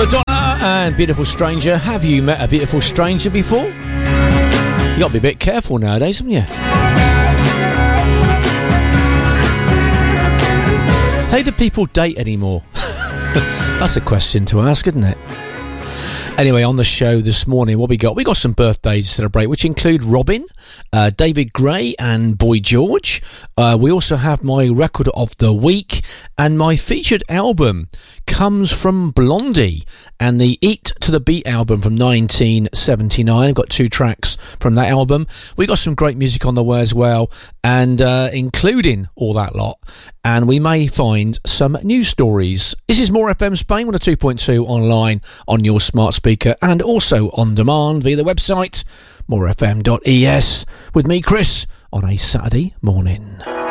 Madonna and Beautiful Stranger. Have you met a beautiful stranger before? You got to be a bit careful nowadays, haven't you? How do people date anymore? That's a question to ask, isn't it? Anyway, on the show this morning, what we got? We got some birthdays to celebrate, which include Robin, David Gray and Boy George. We also have my record of the week, and my featured album comes from Blondie and the Eat to the Beat album from 1979. I've got 2 tracks from that album. We got some great music on the way as well, and including all that lot. And we may find some news stories. This is More FM Spain, 102.2 online on your smart speaker and also on demand via the website morefm.es with me, Chris, on a Saturday morning.